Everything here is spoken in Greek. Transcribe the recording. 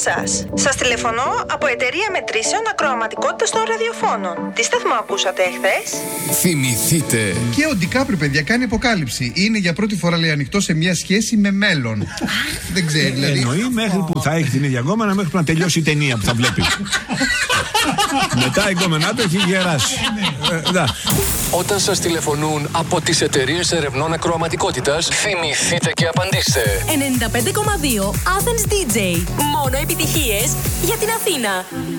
σας. Σας τηλεφωνώ από εταιρεία μετρήσεων ακροαματικότητας των ραδιοφώνων. Τι σταθμό ακούσατε εχθές? Θυμηθείτε. Και ο Ντικάπριο, παιδιά, κάνει αποκάλυψη. Είναι για πρώτη φορά, λέει, ανοιχτό σε μια σχέση με μέλλον. Δεν ξέρει, δηλαδή. Εννοεί μέχρι που θα έχει την ίδια γκόμενα, μέχρι που να τελειώσει η ταινία που θα βλέπει. Μετά η γκόμενά του έχει γεράσει. Όταν σας τηλεφωνούν από τις εταιρείες ερευνών ακροαματικότητας, θυμηθείτε και απαντήστε. 95,2 Athens DJ. Μόνο επιτυχίες για την Αθήνα.